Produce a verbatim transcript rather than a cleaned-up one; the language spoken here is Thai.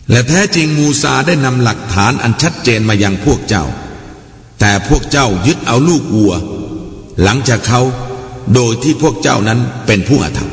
และแท้จริงมูซาได้นำหลักฐานอันชัดเจนมายังพวกเจ้าแต่พวกเจ้ายึดเอาลูกวัวหลังจากเขาโดยที่พวกเจ้านั้นเป็นผู้อาธรรม